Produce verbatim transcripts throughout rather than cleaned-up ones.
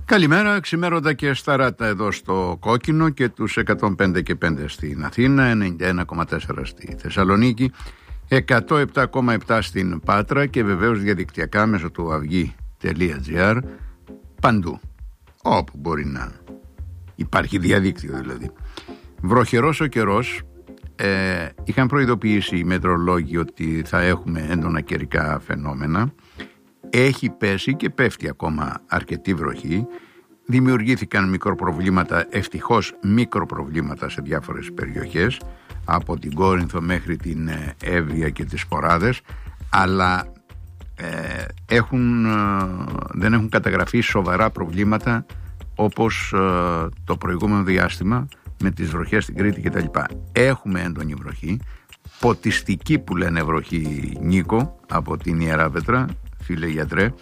Καλημέρα, ξημέρωτα και σταράτα εδώ στο Κόκκινο και τους εκατόν πέντε και πέντε στην Αθήνα, ενενήντα ένα κόμμα τέσσερα στη Θεσσαλονίκη, εκατόν επτά κόμμα επτά στην Πάτρα και βεβαίως διαδικτυακά μέσω του αυγή τελεία τζι άρ παντού, όπου μπορεί να υπάρχει διαδίκτυο δηλαδή. Βροχερός ο καιρός, ε, είχαν προειδοποιήσει οι μετρολόγοι ότι θα έχουμε έντονα καιρικά φαινόμενα. Έχει πέσει και πέφτει ακόμα αρκετή βροχή. Δημιουργήθηκαν μικροπροβλήματα, ευτυχώς μικροπροβλήματα σε διάφορες περιοχές, από την Κόρινθο μέχρι την Εύβοια και τις Σποράδες, αλλά ε, έχουν, ε, δεν έχουν καταγραφεί σοβαρά προβλήματα όπως ε, το προηγούμενο διάστημα με τις βροχές στην Κρήτη κτλ. Έχουμε έντονη βροχή, ποτιστική που λένε βροχή, Νίκο, από την Ιεράπετρα, φίλε γιατρέ,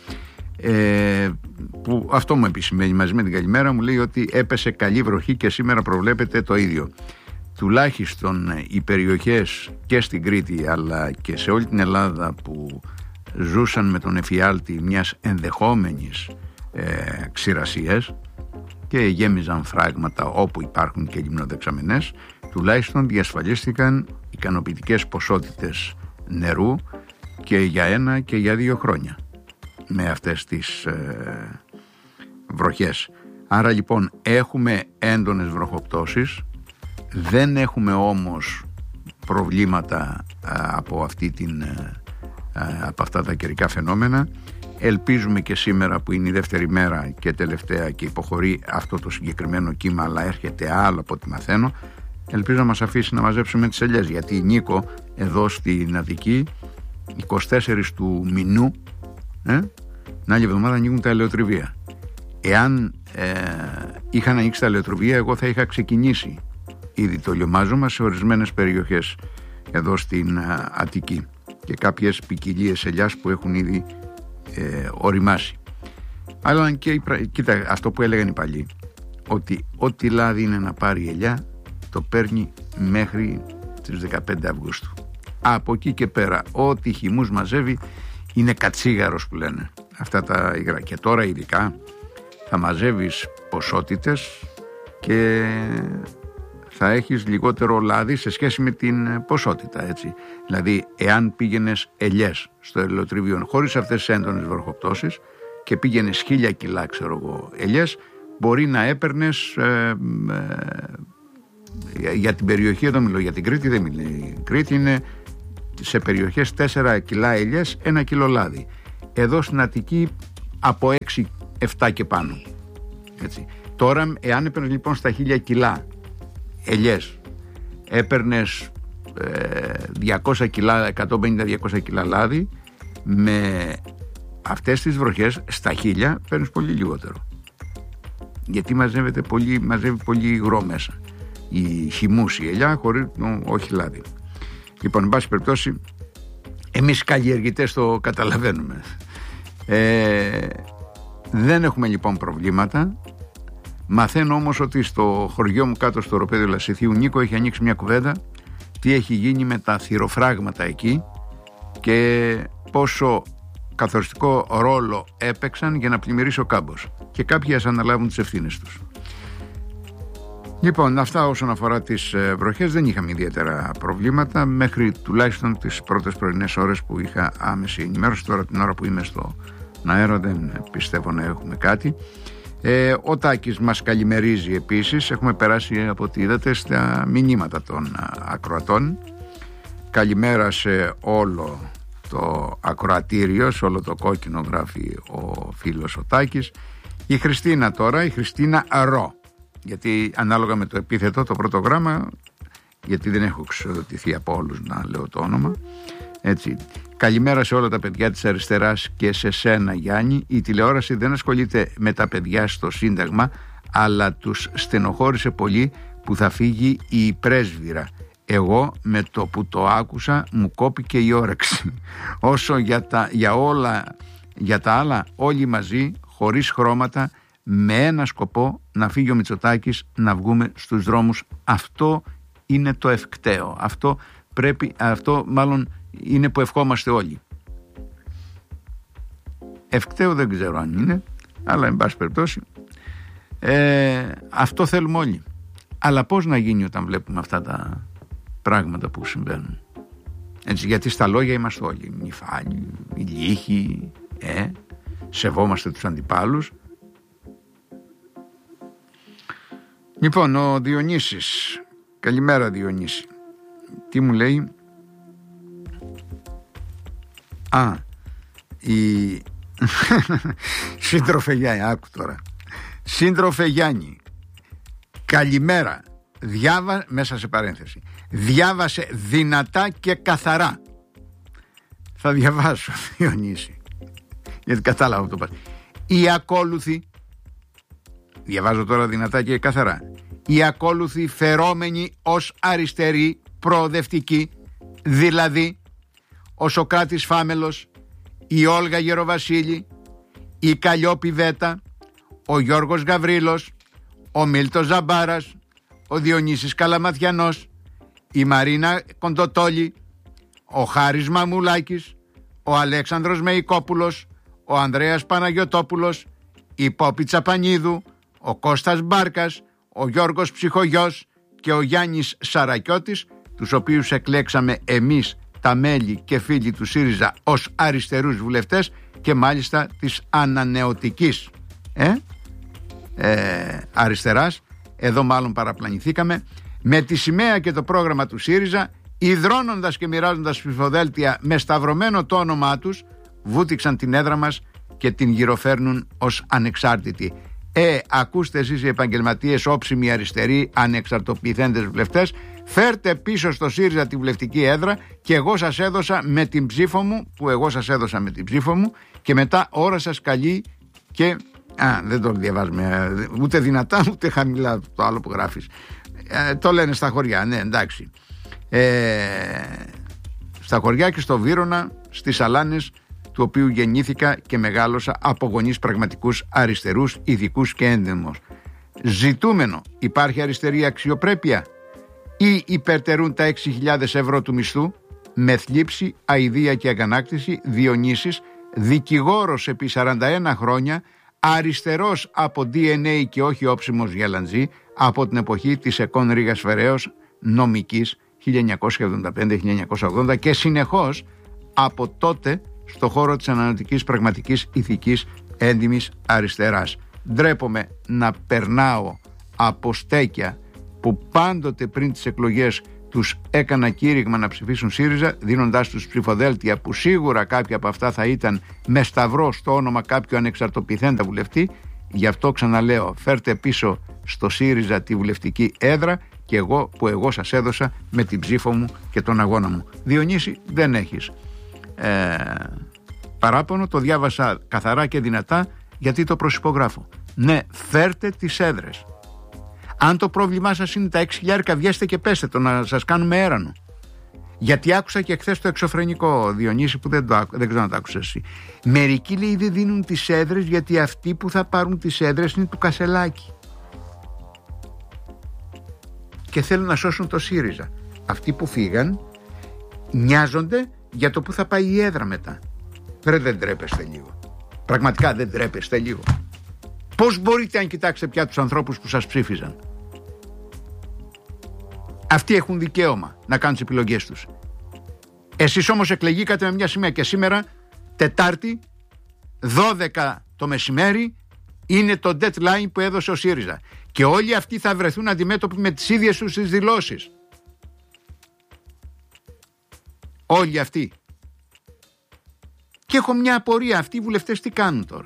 ε, που αυτό μου επισημαίνει μαζί με την καλημέρα, μου λέει ότι έπεσε καλή βροχή και σήμερα προβλέπεται το ίδιο. Τουλάχιστον οι περιοχές και στην Κρήτη αλλά και σε όλη την Ελλάδα που ζούσαν με τον εφιάλτη μιας ενδεχόμενης ε, ξηρασίας και γέμιζαν φράγματα όπου υπάρχουν και λιμνοδεξαμενές, τουλάχιστον διασφαλίστηκαν ικανοποιητικές ποσότητες νερού και για ένα και για δύο χρόνια με αυτές τις ε, βροχές. Άρα λοιπόν έχουμε έντονες βροχοπτώσεις, δεν έχουμε όμως προβλήματα ε, από, αυτή την, ε, από αυτά τα καιρικά φαινόμενα. Ελπίζουμε και σήμερα που είναι η δεύτερη μέρα και τελευταία και υποχωρεί αυτό το συγκεκριμένο κύμα, αλλά έρχεται άλλο από ό,τι μαθαίνω, ελπίζω να μας αφήσει να μαζέψουμε τις ελιές, γιατί Νίκο εδώ στην Αττική εικοστή τέταρτη του μηνού, ε, την άλλη εβδομάδα ανοίγουν τα ελαιοτριβία. Εάν ε, είχαν ανοίξει τα ελαιοτριβία, εγώ θα είχα ξεκινήσει ήδη το λιωμάζωμα σε ορισμένες περιοχές εδώ στην ε, Αττική και κάποιες ποικιλίες ελιάς που έχουν ήδη ε, οριμάσει. Αλλά και κοίτα, αυτό που έλεγαν οι παλιοί, ότι ό,τι λάδι είναι να πάρει ελιά το παίρνει μέχρι τις δεκαπέντε Αυγούστου. Από εκεί και πέρα ό,τι χυμούς μαζεύει είναι κατσίγαρος που λένε αυτά τα υγρά. Και τώρα ειδικά θα μαζεύεις ποσότητες και θα έχεις λιγότερο λάδι σε σχέση με την ποσότητα, έτσι. Δηλαδή εάν πήγαινες ελιές στο ελαιοτριβείο χωρίς αυτές τις έντονες βροχοπτώσεις και πήγαινες χίλια κιλά ξέρω εγώ ελιές, μπορεί να έπαιρνες ε, ε, για την περιοχή, εδώ μιλώ για την Κρήτη, δεν μιλάει. Η Κρήτη είναι σε περιοχές τέσσερα κιλά ελιές, ένα κιλό λάδι. Εδώ στην Αττική από έξι επτά και πάνω. Έτσι. Τώρα εάν έπαιρνες λοιπόν στα χίλια κιλά ελιές, έπαιρνες ε, διακόσια κιλά, εκατόν πενήντα με διακόσια κιλά λάδι, με αυτές τις βροχές στα χίλια παίρνεις πολύ λιγότερο. Γιατί μαζεύεται πολύ, μαζεύει πολύ υγρό μέσα. Η χυμούς, η ελιά, χωρίς, όχι λάδι. Λοιπόν, εν πάση περιπτώσει, εμείς καλλιεργητές το καταλαβαίνουμε. Ε, δεν έχουμε λοιπόν προβλήματα. Μαθαίνω όμως ότι στο χωριό μου κάτω στο οροπέδιο Λασιθίου, Νίκο, έχει ανοίξει μια κουβέντα τι έχει γίνει με τα θυροφράγματα εκεί και πόσο καθοριστικό ρόλο έπαιξαν για να πλημμυρίσει ο κάμπος. Και κάποιοι ας αναλάβουν τις ευθύνες τους. Λοιπόν, αυτά όσον αφορά τις βροχές, δεν είχαμε ιδιαίτερα προβλήματα μέχρι τουλάχιστον τις πρώτες πρωινές ώρες που είχα άμεση ενημέρωση. Τώρα την ώρα που είμαι στο αέρα δεν πιστεύω να έχουμε κάτι. Ε, ο Τάκης μας καλημερίζει επίσης. Έχουμε περάσει από ό,τι είδατε στα μηνύματα των ακροατών. Καλημέρα σε όλο το ακροατήριο, σε όλο το Κόκκινο, γράφει ο φίλος ο Τάκης. Η Χριστίνα τώρα, η Χριστίνα Ρο, γιατί ανάλογα με το επίθετο, το πρώτο γράμμα, γιατί δεν έχω εξοδοτηθεί από όλους να λέω το όνομα, έτσι. Καλημέρα σε όλα τα παιδιά της αριστεράς και σε σένα Γιάννη. Η τηλεόραση δεν ασχολείται με τα παιδιά στο Σύνταγμα, αλλά τους στενοχώρησε πολύ που θα φύγει η πρέσβυρα. Εγώ με το που το άκουσα μου κόπηκε η όρεξη. Όσο για τα, για όλα, για τα άλλα όλοι μαζί, χωρίς χρώματα, με ένα σκοπό, να φύγει ο Μητσοτάκης, να βγούμε στους δρόμους. Αυτό είναι το ευκταίο. Αυτό πρέπει, αυτό μάλλον είναι που ευχόμαστε όλοι. Ευκταίο δεν ξέρω αν είναι, αλλά εν πάση περιπτώσει Ε, αυτό θέλουμε όλοι. Αλλά πώς να γίνει όταν βλέπουμε αυτά τα πράγματα που συμβαίνουν? Έτσι, γιατί στα λόγια είμαστε όλοι νυφάλοι, ηλίχοι, ε, σεβόμαστε τους αντιπάλους. Λοιπόν, ο Διονύσης, καλημέρα Διονύση. Τι μου λέει? Α, η σύντροφε Γιάννη, άκου τώρα. Σύντροφε Γιάννη, καλημέρα. Διάβα... μέσα σε παρένθεση, διάβασε δυνατά και καθαρά. Θα διαβάσω, Διονύση, γιατί κατάλαβα το πας. Οι ακόλουθοι, διαβάζω τώρα δυνατά και καθαρά, οι ακόλουθοι φερόμενοι ως αριστεροί προοδευτικοί, δηλαδή ο Σωκράτης Φάμελος, η Όλγα Γεροβασίλη, η Καλλιόπη Βέτα, ο Γιώργος Γαβρίλος, ο Μίλτος Ζαμπάρας, ο Διονύσης Καλαματιανός, η Μαρίνα Κοντοτόλη, ο Χάρης Μαμουλάκης, ο Αλέξανδρος Μεϊκόπουλος, ο Ανδρέας Παναγιωτόπουλος, η Πόπη Τσαπανίδου, ο Κώστας Μπάρκας, ο Γιώργος Ψυχογιός και ο Γιάννης Σαρακιώτης, τους οποίους εκλέξαμε εμείς τα μέλη και φίλοι του ΣΥΡΙΖΑ ως αριστερούς βουλευτές και μάλιστα της ανανεωτικής ε? Ε, αριστεράς. Εδώ μάλλον παραπλανηθήκαμε. Με τη σημαία και το πρόγραμμα του ΣΥΡΙΖΑ, υδρώνοντας και μοιράζοντας ψηφοδέλτια με σταυρωμένο το όνομά τους, βούτυξαν την έδρα μας και την γυροφέρνουν ως ανεξάρτητη. Ε, ακούστε εσείς οι επαγγελματίες, όψιμοι αριστεροί, ανεξαρτοποιηθέντες βουλευτές, φέρτε πίσω στο ΣΥΡΙΖΑ τη βουλευτική έδρα και εγώ σας έδωσα με την ψήφο μου, που εγώ σας έδωσα με την ψήφο μου, και μετά ώρα σας καλεί και... Α, δεν το διαβάζουμε ούτε δυνατά ούτε χαμηλά το άλλο που γράφεις. Ε, το λένε στα χωριά, ναι, εντάξει. Ε, στα χωριά και στο Βύρωνα, στις Αλάνες, του οποίου γεννήθηκα και μεγάλωσα από γονείς πραγματικούς αριστερούς, ειδικούς και έντιμους. Ζητούμενο, υπάρχει αριστερή αξιοπρέπεια ή υπερτερούν τα έξι χιλιάδες ευρώ του μισθού? Με θλίψη, αηδία και αγανάκτηση, Διονύσης, δικηγόρος επί σαράντα ένα χρόνια, αριστερός από ντι εν έι και όχι όψιμος γελαντζή, από την εποχή της Εκών Ρήγας Φεραίος, νομικής χίλια εννιακόσια εβδομήντα πέντε με χίλια εννιακόσια ογδόντα και συνεχώς από τότε στο χώρο της ανανεωτικής πραγματικής ηθικής έντιμης αριστεράς. Ντρέπομαι να περνάω από στέκια που πάντοτε πριν τις εκλογές τους έκανα κήρυγμα να ψηφίσουν ΣΥΡΙΖΑ, δίνοντάς τους ψηφοδέλτια που σίγουρα κάποια από αυτά θα ήταν με σταυρό στο όνομα κάποιου ανεξαρτοποιηθέντα βουλευτή. Γι' αυτό ξαναλέω, φέρτε πίσω στο ΣΥΡΙΖΑ τη βουλευτική έδρα και εγώ που εγώ σας έδωσα με την ψήφο μου και τον αγώνα μου. Διονύση, δεν έχεις ε, παράπονο, το διάβασα καθαρά και δυνατά γιατί το προσυπογράφω. Ναι, φέρτε τις έδρες. Αν το πρόβλημά σας είναι τα έξι χιλιάρικα, βγέστε και πέστε το να σας κάνουμε έρανο. Γιατί άκουσα και χθες το εξωφρενικό, Διονύση, που δεν, το άκου, δεν ξέρω να το άκουσες εσύ. Μερικοί, λέει, δεν δίνουν τις έδρες γιατί αυτοί που θα πάρουν τις έδρες είναι του Κασελάκη. Και θέλουν να σώσουν το ΣΥΡΙΖΑ. Αυτοί που φύγαν νοιάζονται για το που θα πάει η έδρα μετά. Βρε, δεν τρέπεστε λίγο? Πραγματικά δεν τρέπεστε λίγο? Πώς μπορείτε, αν κοιτάξετε πια τους ανθρώπους που σας ψήφιζαν? Αυτοί έχουν δικαίωμα να κάνουν τις επιλογές τους. Εσείς όμως εκλεγήκατε με μια σημαία και σήμερα, Τετάρτη, δώδεκα το μεσημέρι, είναι το deadline που έδωσε ο ΣΥΡΙΖΑ. Και όλοι αυτοί θα βρεθούν αντιμέτωποι με τις ίδιες τους τις δηλώσεις. Όλοι αυτοί. Και έχω μια απορία, αυτοί οι βουλευτές τι κάνουν τώρα?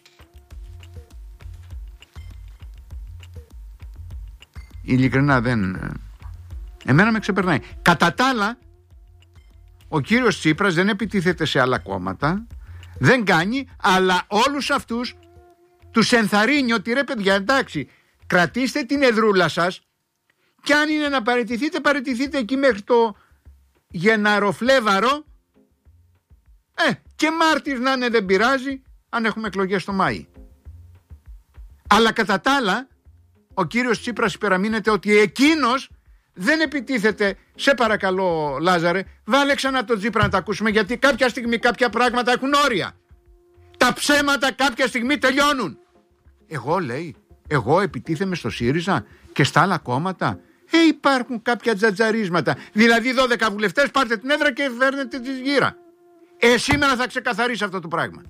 Ειλικρινά δεν... Εμένα με ξεπερνάει. Κατά τα άλλα, ο κύριος Τσίπρας δεν επιτίθεται σε άλλα κόμματα, δεν κάνει, αλλά όλους αυτούς τους ενθαρρύνει ότι ρε παιδιά, εντάξει, κρατήστε την εδρούλα σας και αν είναι να παραιτηθείτε, παραιτηθείτε εκεί μέχρι το Γεναροφλέβαρο, ε, και Μάρτης να είναι δεν πειράζει, αν έχουμε εκλογές το Μάη. Αλλά κατά τα άλλα, ο κύριος Τσίπρας υπεραμείνεται ότι εκείνος δεν επιτίθεται. Σε παρακαλώ, Λάζαρε, βάλε ξανά τον Τσίπρα να τα ακούσουμε, γιατί κάποια στιγμή κάποια πράγματα έχουν όρια. Τα ψέματα κάποια στιγμή τελειώνουν. Εγώ, λέει, Εγώ επιτίθεμαι στο ΣΥΡΙΖΑ και στα άλλα κόμματα. Ε, υπάρχουν κάποια τζατζαρίσματα. Δηλαδή δώδεκα βουλευτές, πάρτε την έδρα και φέρνετε τη γύρα. Ε, σήμερα θα ξεκαθαρίσει αυτό το πράγμα.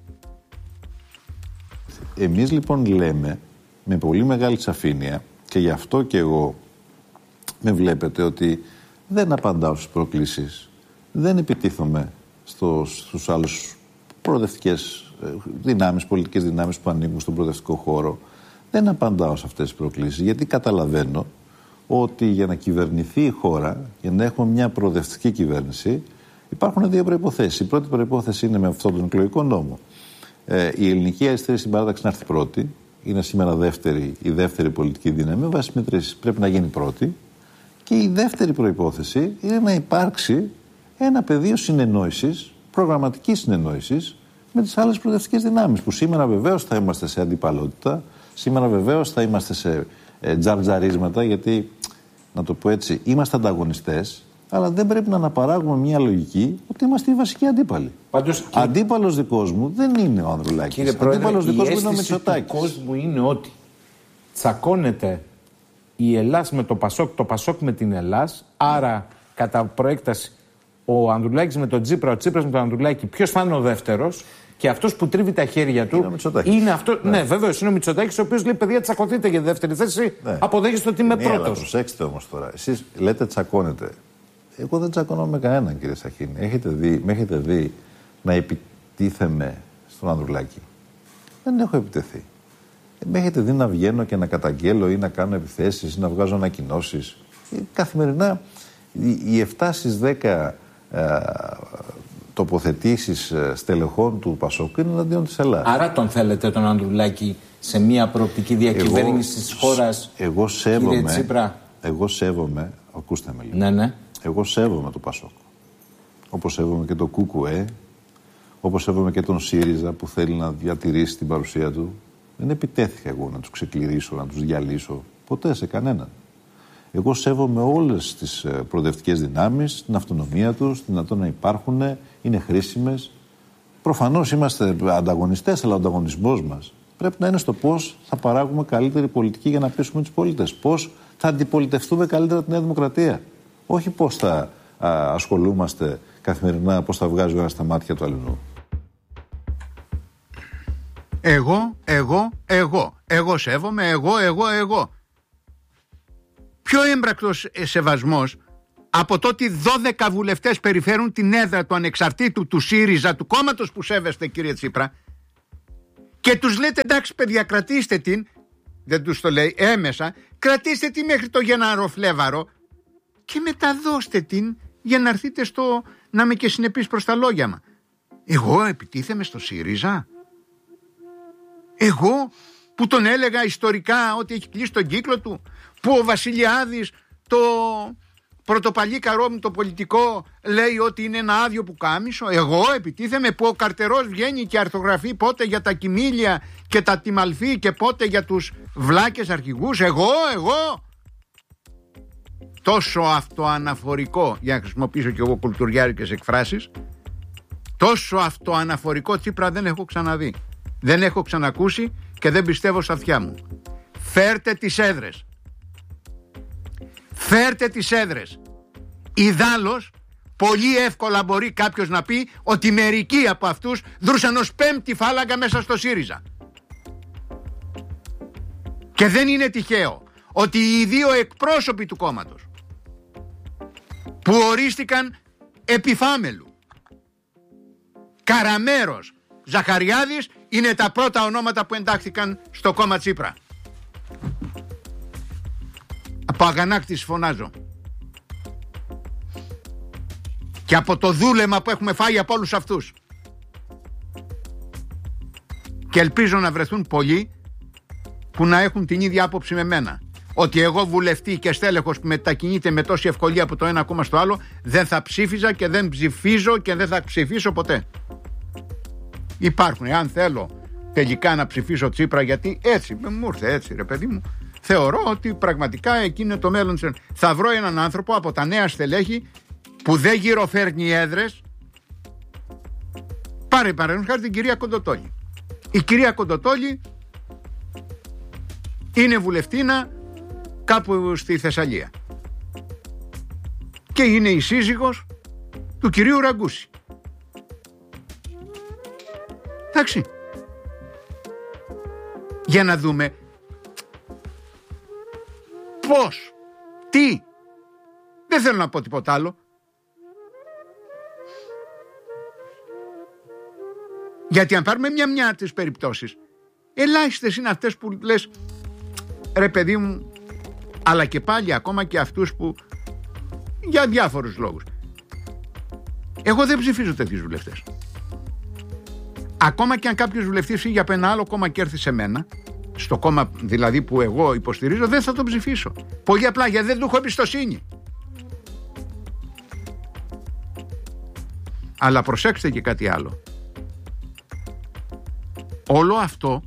Εμείς λοιπόν λέμε με πολύ μεγάλη σαφήνεια, και γι' αυτό και εγώ με βλέπετε ότι δεν απαντάω στις προκλήσεις, δεν επιτίθομαι στο, στους άλλους προοδευτικές δυνάμεις, πολιτικές δυνάμεις που ανήκουν στον προοδευτικό χώρο. Δεν απαντάω σε αυτές τις προκλήσεις, γιατί καταλαβαίνω ότι για να κυβερνηθεί η χώρα, για να έχουμε μια προοδευτική κυβέρνηση, υπάρχουν δύο προϋποθέσεις. Η πρώτη προϋπόθεση είναι με αυτόν τον εκλογικό νόμο. Ε, η ελληνική αριστερή συμπαράταξη να έρθει πρώτη. Είναι σήμερα δεύτερη, η δεύτερη πολιτική δύναμη. Με βάση μετρήσεις πρέπει να γίνει πρώτη. Και η δεύτερη προϋπόθεση είναι να υπάρξει ένα πεδίο συνεννόησης, προγραμματικής συνεννόησης, με τις άλλες προοδευτικές δυνάμεις. Που σήμερα βεβαίως θα είμαστε σε αντιπαλότητα, σήμερα βεβαίως θα είμαστε σε ε, τζαρτζαρίσματα, γιατί, να το πω έτσι, είμαστε ανταγωνιστές. Αλλά δεν πρέπει να αναπαράγουμε μια λογική ότι είμαστε οι βασικοί αντίπαλοι. Πάντως, κύριε... Αντίπαλος δικός μου δεν είναι ο Ανδρουλάκης. Κύριε Πρόεδρε, αντίπαλος δικός η μου είναι ο Μητσοτάκης. Ο κόσμου είναι ότι τσακώνεται η Ελλάς με το Πασόκ, το Πασόκ με την Ελλάς. Άρα, κατά προέκταση, ο Ανδρουλάκης με τον Τσίπρα, ο Τσίπρας με τον Ανδρουλάκη. Ποιος θα είναι ο δεύτερος? Και αυτός που τρίβει τα χέρια του είναι, είναι αυτό. Ναι, ναι βέβαιως είναι ο Μητσοτάκης, ο οποίος λέει: παιδιά, τσακωθείτε για τη δεύτερη θέση. Ναι. Αποδέχεστε ότι είμαι ναι, πρώτος. Αλλά προσέξτε όμως τώρα. Εσείς λέτε τσακώνετε. Εγώ δεν τσακώνω με κανέναν, κύριε Σαχίνη. Έχετε δει, με έχετε δει να επιτίθεμαι στον Ανδρουλάκη? Δεν έχω επιτεθεί. Με έχετε δει να βγαίνω και να καταγγέλω ή να κάνω επιθέσεις ή να βγάζω ανακοινώσεις? Καθημερινά οι επτά στις δέκα ε, τοποθετήσεις στελεχών του Πασόκ είναι εναντίον της Ελλάδας. Άρα τον θέλετε τον Ανδρουλάκη σε μια προοπτική διακυβέρνηση της χώρας, εγώ σέβομαι, κύριε Τσίπρα? Εγώ σέβομαι, ακούστε με λίγο. Ναι, ναι. Εγώ σέβομαι το Πασόκ. Όπως σέβομαι και το ΚΚΕ, όπως σέβομαι και τον ΣΥΡΙΖΑ που θέλει να διατηρήσει την παρουσία του. Δεν επιτέθηκα εγώ να τους ξεκληρίσω, να τους διαλύσω. Ποτέ σε κανέναν. Εγώ σέβομαι όλες τις προοδευτικές δυνάμεις, την αυτονομία τους, την δυνατόν να υπάρχουν, είναι χρήσιμες. Προφανώς είμαστε ανταγωνιστές, αλλά ο ανταγωνισμός μας πρέπει να είναι στο πώς θα παράγουμε καλύτερη πολιτική για να πείσουμε τους πολίτες. Πώς θα αντιπολιτευτούμε καλύτερα την Νέα Δημοκρατία. Όχι πώς θα α, ασχολούμαστε καθημερινά, πώς θα βγάζει ο ένας στα μάτια του αλλού. Εγώ, εγώ, εγώ. Εγώ σέβομαι, εγώ, εγώ, εγώ. Πιο έμπρακτος σεβασμός από το ότι δώδεκα βουλευτές περιφέρουν την έδρα του ανεξαρτήτου του ΣΥΡΙΖΑ, του κόμματος που σέβεστε, κύριε Τσίπρα, και τους λέτε εντάξει παιδιά, κρατήστε την, δεν τους το λέει έμεσα, κρατήστε την μέχρι το Γεναροφλέβαρο και μετά δώστε την για να έρθετε στο να είμαι και συνεπής προς τα λόγια μου. Εγώ επιτίθεμαι στο ΣΥΡΙΖΑ? Εγώ που τον έλεγα ιστορικά ότι έχει κλείσει τον κύκλο του, που ο Βασιλιάδης το πρωτοπαλί καρό μου το πολιτικό λέει ότι είναι ένα άδειο πουκάμισο? Εγώ επιτίθεμαι που ο Καρτερός βγαίνει και αρθογραφεί πότε για τα κοιμήλια και τα τιμαλφή και πότε για τους βλάκες αρχηγούς? Εγώ, εγώ. Τόσο αυτοαναφορικό, για να χρησιμοποιήσω και εγώ κουλτουριάρικες εκφράσεις, τόσο αυτοαναφορικό Τσίπρα δεν έχω ξαναδεί. Δεν έχω ξανακούσει και δεν πιστεύω στα αυτιά μου. Φέρτε τις έδρες. Φέρτε τις έδρες. Ιδάλλως, πολύ εύκολα μπορεί κάποιος να πει ότι μερικοί από αυτούς δρούσαν ως πέμπτη φάλαγγα μέσα στο ΣΥΡΙΖΑ. Και δεν είναι τυχαίο ότι οι δύο εκπρόσωποι του κόμματος που ορίστηκαν επιφάμελου, Καραμέρος, Ζαχαριάδης, είναι τα πρώτα ονόματα που εντάχθηκαν στο κόμμα Τσίπρα. Από αγανάκτηση φωνάζω. Και από το δούλεμα που έχουμε φάει από όλους αυτούς. Και ελπίζω να βρεθούν πολλοί που να έχουν την ίδια άποψη με μένα. Ότι εγώ βουλευτή και στέλεχος που μετακινείται με τόση ευκολία από το ένα κόμμα στο άλλο δεν θα ψήφιζα και δεν ψηφίζω και δεν θα ψηφίσω ποτέ. Υπάρχουν, αν θέλω τελικά να ψηφίσω Τσίπρα, γιατί έτσι μου ήρθε έτσι ρε παιδί μου, θεωρώ ότι πραγματικά εκείνο είναι το μέλλον της. Θα βρω έναν άνθρωπο από τα νέα στελέχη που δεν γυροφέρνει έδρες. Πάρε παραδείγματος χάρη την κυρία Κοντοτόλη. Η κυρία Κοντοτόλη είναι βουλευτήνα κάπου στη Θεσσαλία και είναι η σύζυγος του κυρίου Ραγκούση. Εντάξει, για να δούμε πώς, τι, δεν θέλω να πω τίποτα άλλο. Γιατί αν πάρουμε μια-μια τις περιπτώσεις, ελάχιστες είναι αυτές που λες, ρε παιδί μου, αλλά και πάλι ακόμα και αυτούς που για διάφορους λόγους. Εγώ δεν ψηφίζω τέτοιους βουλευτές. Ακόμα και αν κάποιος βουλευτής φύγει από ένα άλλο κόμμα και έρθει σε μένα, στο κόμμα δηλαδή που εγώ υποστηρίζω, δεν θα τον ψηφίσω. Πολύ απλά γιατί δεν του έχω εμπιστοσύνη. Αλλά προσέξτε και κάτι άλλο. Όλο αυτό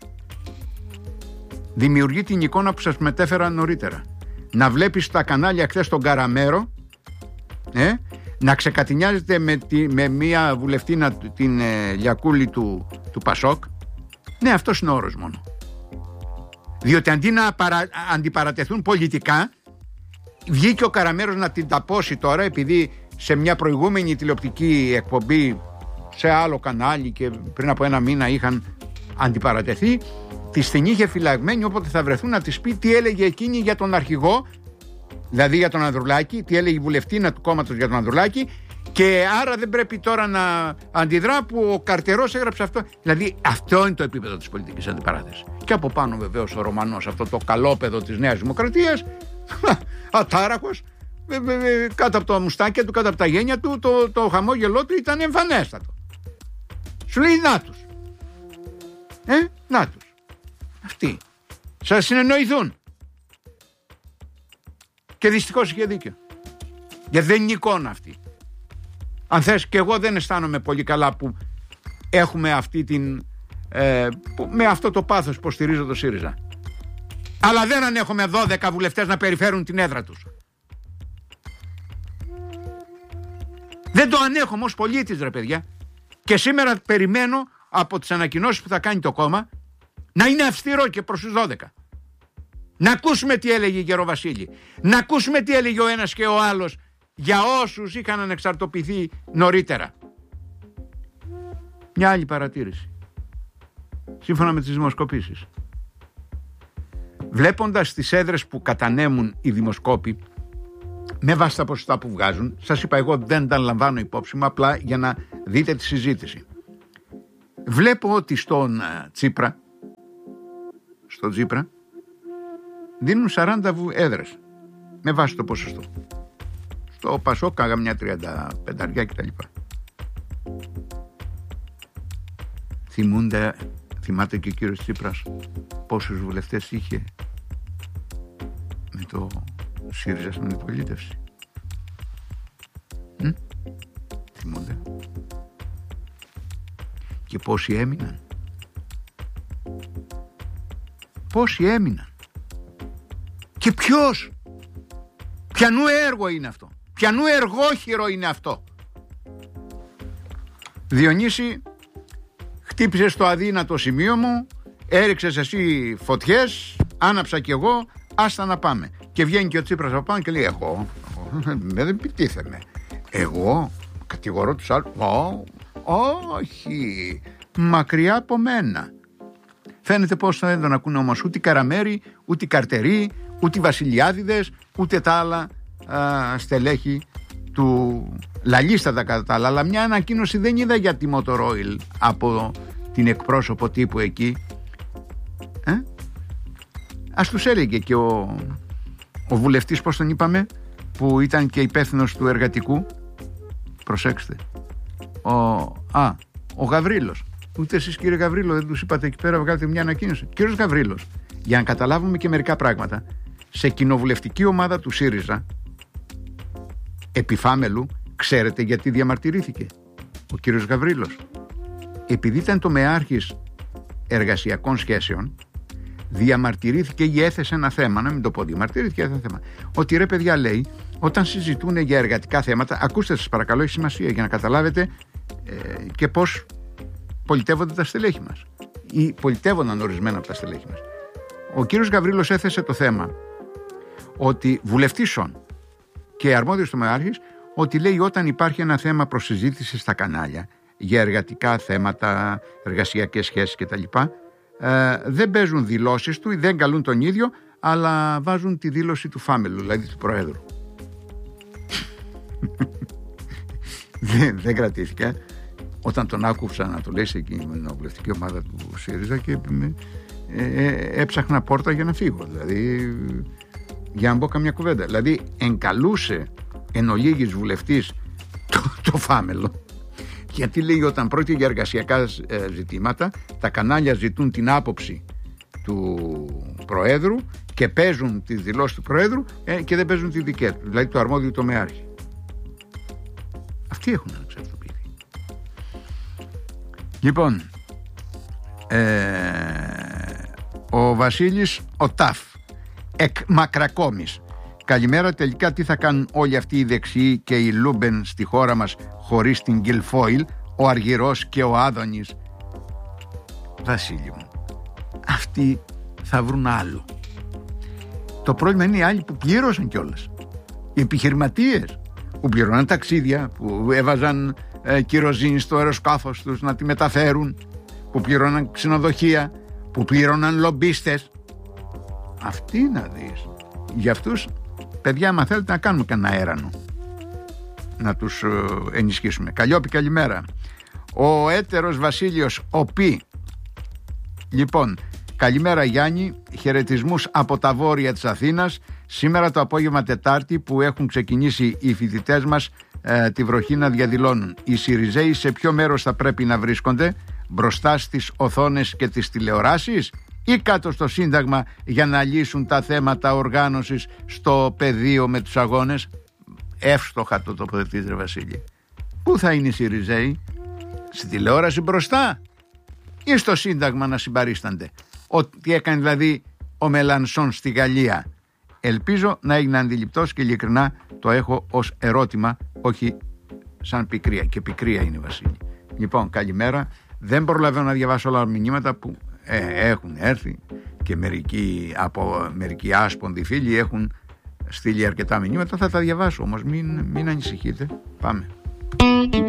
δημιουργεί την εικόνα που σας μετέφερα νωρίτερα. Να βλέπεις στα κανάλια χθες τον Καραμέρο, ε, να ξεκατηνιάζεται με, τη, με μία βουλευτήνα, την ε, Λιακούλη του, του Πασόκ. Ναι, αυτός είναι ο όρος μόνο. Διότι αντί να παρα, αντιπαρατεθούν πολιτικά, βγήκε ο Καραμέρος να την ταπώσει τώρα, επειδή σε μια προηγούμενη τηλεοπτική εκπομπή σε άλλο κανάλι και πριν από ένα μήνα είχαν αντιπαρατεθεί, της την είχε φυλαγμένη, όποτε θα βρεθούν να της πει τι έλεγε εκείνη για τον αρχηγό, δηλαδή για τον Ανδρουλάκη, τι έλεγε η βουλευτήνα του κόμματος για τον Ανδρουλάκη, και άρα δεν πρέπει τώρα να αντιδρά που ο Καρτερός έγραψε αυτό. Δηλαδή αυτό είναι το επίπεδο της πολιτικής αντιπαράθεσης. Και από πάνω βεβαίως ο Ρωμανός, αυτό το καλόπεδο της Νέας Δημοκρατίας, ατάραχος, κάτω από το μουστάκια του, κάτω από τα γένια του, το, το χαμόγελό του ήταν εμφανέστατο. Σου λέει να τους. Ε, να τους. Αυτοί. Σας συνεννοηθούν. Και δυστυχώς είχε δίκιο. Γιατί δεν είναι εικόνα αυτή. Αν θες, και εγώ δεν αισθάνομαι πολύ καλά που έχουμε αυτή την ε, που, με αυτό το πάθος που στηρίζω το ΣΥΡΙΖΑ. Αλλά δεν ανέχομαι δώδεκα βουλευτές να περιφέρουν την έδρα τους. Δεν το ανέχομαι ως πολίτης, ρε παιδιά. Και σήμερα περιμένω από τις ανακοινώσεις που θα κάνει το κόμμα να είναι αυστηρό και προς τους δώδεκα. Να ακούσουμε τι έλεγε η Γεροβασίλη. Να ακούσουμε τι έλεγε ο ένας και ο άλλος για όσους είχαν ανεξαρτοποιηθεί νωρίτερα. Μια άλλη παρατήρηση. Σύμφωνα με τις δημοσκοπήσεις. Βλέποντας τις έδρες που κατανέμουν οι δημοσκόποι με βάση τα ποσοστά που βγάζουν, σας είπα, εγώ δεν τα λαμβάνω υπόψη μου, απλά για να δείτε τη συζήτηση. Βλέπω ότι στον Τσίπρα στον Τσίπρα δίνουν σαράντα έδρες με βάση το ποσοστό. Στο Πασόκ κάγα μια τριάντα πέντε κτλ. Θυμούνται, θυμάται και ο κύριος Τσίπρας πόσους βουλευτές είχε με το ΣΥΡΙΖΑ στην αντιπολίτευση? Hm? Θυμούνται? Και πόσοι έμειναν? Πόσοι έμειναν? Και ποιος? Ποιανού έργο είναι αυτό? Ποιανού εργόχειρο είναι αυτό? Διονύση, χτύπησες το αδύνατο σημείο μου, έριξες εσύ φωτιές, άναψα κι εγώ, άστα να πάμε. Και βγαίνει και ο Τσίπρας από πάνω και λέει, εγώ, δεν επιτίθεμαι. Εγώ κατηγορώ τους άλλους. Ό, όχι, μακριά από μένα. Φαίνεται πως δεν τον ακούνε όμως ούτε οι Καραμέροι, ούτε οι Καρτεροί, ούτε οι Βασιλιάδηδες, ούτε τα άλλα α, στελέχη του λαλίστατα κατά τα άλλα. Αλλά μια ανακοίνωση δεν είδα για τη Motor Oil από την εκπρόσωπο τύπου εκεί. Ε? Ας τους έλεγε και ο, ο βουλευτής, πώς τον είπαμε, που ήταν και υπεύθυνος του εργατικού. Προσέξτε. Ο, α, ο Γαβρίλος. Ούτε εσείς, κύριε Γαβρίλο, δεν τους είπατε εκεί πέρα, βγάλετε μια ανακοίνωση. Κύριος Γαβρίλος, για να καταλάβουμε και μερικά πράγματα, σε κοινοβουλευτική ομάδα του ΣΥΡΙΖΑ επιφάμελου, ξέρετε γιατί διαμαρτυρήθηκε ο κύριος Γαβρίλος? Επειδή ήταν τομεάρχης εργασιακών σχέσεων, διαμαρτυρήθηκε ή έθεσε ένα θέμα, να μην το πω, διαμαρτυρήθηκε ένα θέμα, ότι ρε παιδιά, λέει, όταν συζητούν για εργατικά θέματα, ακούστε σας παρακαλώ, έχει σημασία για να καταλάβετε ε, και πώς πολιτεύονται τα στελέχη μας ή πολιτεύονταν ορισμένα από τα στελέχη μας. Ο κύριος Γαβρίλος έθεσε το θέμα ότι βουλευτής και αρμόδιος τομεάρχης, ότι λέει όταν υπάρχει ένα θέμα προς συζήτηση στα κανάλια για εργατικά θέματα, εργασιακές σχέσεις κτλ. Ε, δεν παίζουν δηλώσεις του, δεν καλούν τον ίδιο, αλλά βάζουν τη δήλωση του φάμελου, δηλαδή του Προέδρου. δεν, δεν κρατήθηκε. Όταν τον άκουσα να το λέει σε εκείνη την κοινοβουλευτική ομάδα του ΣΥΡΙΖΑ και ε, ε, έψαχνα πόρτα για να φύγω, δηλαδή για να μπω καμιά κουβέντα. Δηλαδή εγκαλούσε εν ολίγης βουλευτής το, το φάμελο, γιατί λέει όταν πρόκειται για εργασιακά ε, ζητήματα τα κανάλια ζητούν την άποψη του Προέδρου και παίζουν τις δηλώσεις του Προέδρου ε, και δεν παίζουν τη δική του, δηλαδή το αρμόδιο τομεάρχη. Αυτοί έχουν ανεξαρτοποιηθεί. Λοιπόν, ε, ο Βασίλης ο Ταφ εκ Μακρακόμης. Καλημέρα, τελικά τι θα κάνουν όλοι αυτοί οι δεξιοί και οι Λούμπεν στη χώρα μας χωρίς την Γκυλφόιλ, ο Αργυρός και ο Άδωνης? Βασίλη μου, αυτοί θα βρουν άλλο. Το πρόβλημα είναι οι άλλοι που πλήρωσαν κιόλας. Οι επιχειρηματίες που πληρώναν ταξίδια, που έβαζαν ε, κυροζίνη στο αεροσκάφος τους να τη μεταφέρουν, που πληρώναν ξενοδοχεία, που πληρώναν λομπίστες. Αυτοί να δεις. Για αυτούς, παιδιά, άμα θέλετε να κάνουμε κανένα έρανο, να τους ε, ενισχύσουμε. Καλλιόπη, καλημέρα. Ο έτερος Βασίλειος ο Πι. Λοιπόν, καλημέρα Γιάννη, χαιρετισμούς από τα βόρεια της Αθήνας. Σήμερα το απόγευμα Τετάρτη που έχουν ξεκινήσει οι φοιτητές μας ε, τη βροχή να διαδηλώνουν. Οι Σιριζέοι σε ποιο μέρος θα πρέπει να βρίσκονται? Μπροστά στις οθόνες και τις τηλεοράσεις ή κάτω στο Σύνταγμα για να λύσουν τα θέματα οργάνωσης στο πεδίο με τους αγώνες? Εύστοχα το τοποθετείς ρε Βασίλη. Πού θα είναι οι Σιριζέοι? Στη τηλεόραση μπροστά ή στο Σύνταγμα να συμπαρίστανται? Ό,τι έκανε δηλαδή ο Μελανσόν στη Γαλλία. Ελπίζω να έγινε αντιληπτός και ειλικρινά το έχω ως ερώτημα, όχι σαν πικρία. Και πικρία είναι Βασίλη. Λοιπόν, καλημέρα. Δεν προλαβαίνω να διαβάσω όλα τα μηνύματα που ε, έχουν έρθει και μερικοί, από μερικοί άσπονδοι φίλοι έχουν στείλει αρκετά μηνύματα. Θα τα διαβάσω όμως, μην, μην ανησυχείτε. Πάμε.